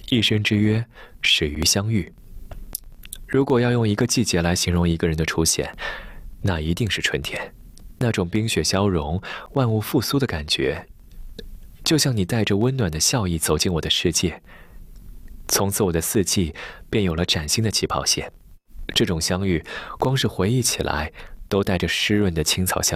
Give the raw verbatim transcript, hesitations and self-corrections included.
一生之约，始于相遇。如果要用一个季节来形容一个人的出现，那一定是春天。那种冰雪消融、万物复苏的感觉，就像你带着温暖的笑意走进我的世界。从此我的四季便有了崭新的起跑线。这种相遇，光是回忆起来，都带着湿润的青草香。